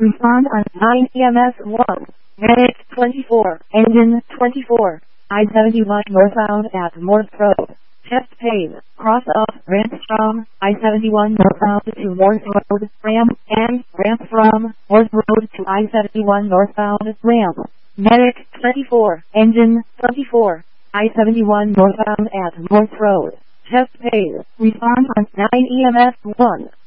Respond on 9 EMS 1. Medic 24. Engine 24. I-71 northbound at Morse Road. Test paid. Cross up ramp from I-71 northbound to Morse Road. Ramp and ramp from Morse Road to I-71 northbound. Ramp. Medic 24. Engine 24. I-71 northbound at Morse Road. Test paid. Respond on 9 EMS 1.